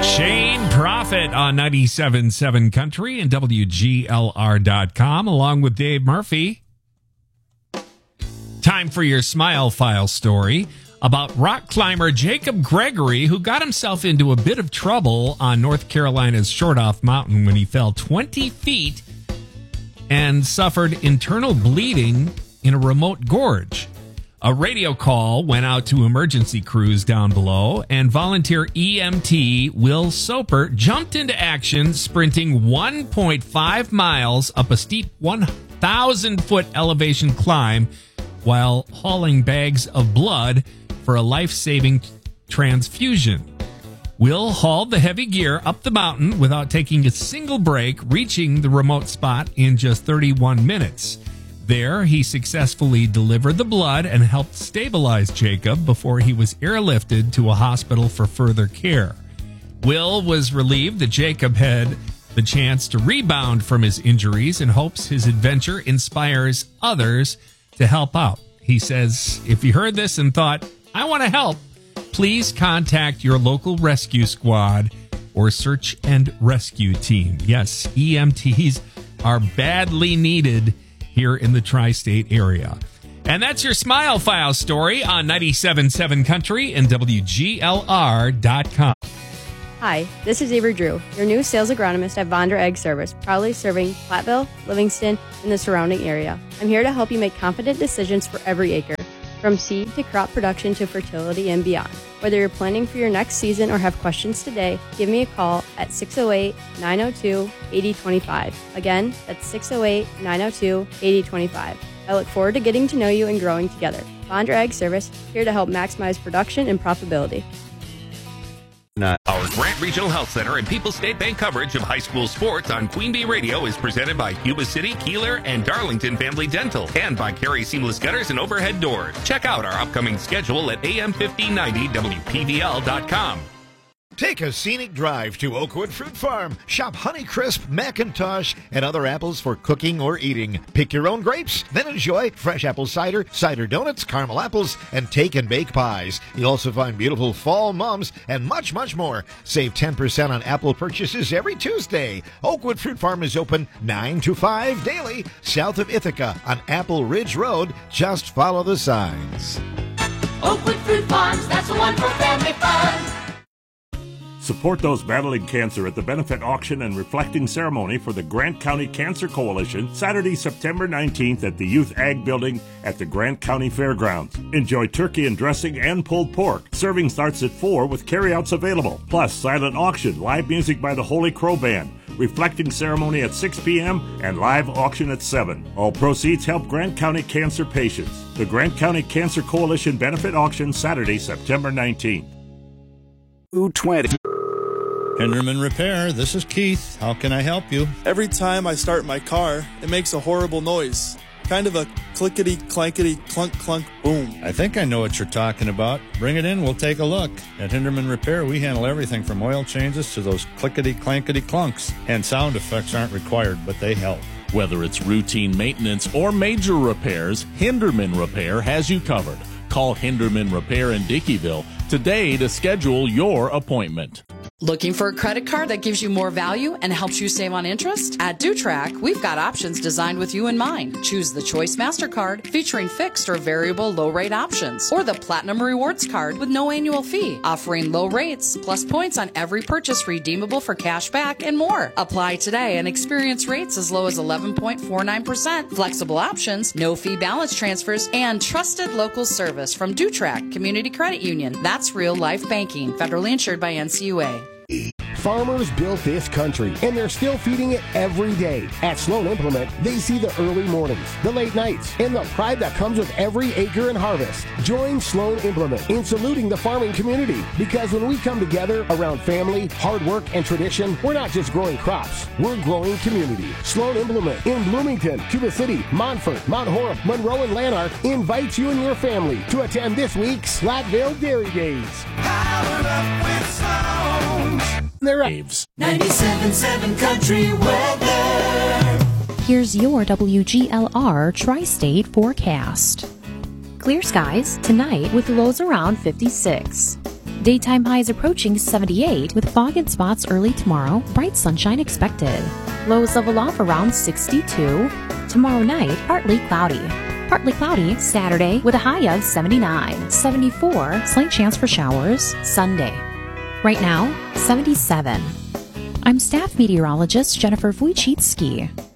Shane Prophet on 97.7 Country and WGLR.com, along with Dave Murphy. Time for your Smile File story about rock climber Jacob Gregory, who got himself into a bit of trouble on North Carolina's Shortoff Mountain when he fell 20 feet and suffered internal bleeding in a remote gorge. A radio call went out to emergency crews down below, and volunteer EMT Will Soper jumped into action, sprinting 1.5 miles up a steep 1,000-foot elevation climb while hauling bags of blood for a life-saving transfusion. Will hauled the heavy gear up the mountain without taking a single break, reaching the remote spot in just 31 minutes. There, he successfully delivered the blood and helped stabilize Jacob before he was airlifted to a hospital for further care. Will was relieved that Jacob had the chance to rebound from his injuries and hopes his adventure inspires others to help out. He says, if you heard this and thought, I want to help, please contact your local rescue squad or search and rescue team. Yes, EMTs are badly needed here in the tri-state area. And that's your Smile File story on 97.7 Country and WGLR.com. Hi, this is Avery Drew, your new sales agronomist at Vondra Ag Service, proudly serving Platteville, Livingston, and the surrounding area. I'm here to help you make confident decisions for every acre, from seed to crop production to fertility and beyond. Whether you're planning for your next season or have questions today, give me a call at 608-902-8025. Again, that's 608-902-8025. I look forward to getting to know you and growing together. Vondra Ag Service, here to help maximize production and profitability. Our Grant Regional Health Center and People's State Bank coverage of high school sports on Queen Bee Radio is presented by Yuba City, Keeler, and Darlington Family Dental, and by Carey Seamless Gutters and Overhead Doors. Check out our upcoming schedule at am1590wpvl.com. Take a scenic drive to Oakwood Fruit Farm. Shop Honeycrisp, Macintosh, and other apples for cooking or eating. Pick your own grapes, then enjoy fresh apple cider, cider donuts, caramel apples, and take and bake pies. You'll also find beautiful fall mums and much, much more. Save 10% on apple purchases every Tuesday. Oakwood Fruit Farm is open 9 to 5 daily, south of Ithaca on Apple Ridge Road. Just follow the signs. Oakwood Fruit Farms, that's the one for family fun. Support those battling cancer at the benefit auction and reflecting ceremony for the Grant County Cancer Coalition, Saturday, September 19th at the Youth Ag Building at the Grant County Fairgrounds. Enjoy turkey and dressing and pulled pork. Serving starts at 4 with carryouts available. Plus, silent auction, live music by the Holy Crow Band. Reflecting ceremony at 6 p.m. and live auction at 7. All proceeds help Grant County cancer patients. The Grant County Cancer Coalition benefit auction, Saturday, September 19th. 220. Hinderman Repair, this is Keith. How can I help you? Every time I start my car, it makes a horrible noise. Kind of a clickety, clankety, clunk, clunk, boom. I think I know what you're talking about. Bring it in, we'll take a look. At Hinderman Repair, we handle everything from oil changes to those clickety, clankety, clunks. And sound effects aren't required, but they help. Whether it's routine maintenance or major repairs, Hinderman Repair has you covered. Call Hinderman Repair in Dickeyville today to schedule your appointment. Looking for a credit card that gives you more value and helps you save on interest? At DuTrack, we've got options designed with you in mind. Choose the Choice MasterCard featuring fixed or variable low-rate options, or the Platinum Rewards Card with no annual fee, offering low rates plus points on every purchase redeemable for cash back and more. Apply today and experience rates as low as 11.49%, flexible options, no fee balance transfers, and trusted local service from DuTrack Community Credit Union. That's real life banking, federally insured by NCUA. Farmers built this country, and they're still feeding it every day. At Sloan Implement, they see the early mornings, the late nights, and the pride that comes with every acre and harvest. Join Sloan Implement in saluting the farming community, because when we come together around family, hard work, and tradition, we're not just growing crops, we're growing community. Sloan Implement in Bloomington, Cuba City, Montfort, Mount Horeb, Monroe, and Lanark invites you and your family to attend this week's Slatville Dairy Days. Powered up with Sloan. They're Waves. 97.7 Country Weather. Here's your WGLR Tri-State forecast. Clear skies tonight with lows around 56. Daytime highs approaching 78 with fog and spots early tomorrow. Bright sunshine expected. Lows level off around 62. Tomorrow night, partly cloudy. Partly cloudy Saturday with a high of 79. 74, slight chance for showers Sunday. Right now, 77. I'm staff meteorologist Jennifer Wojcicki.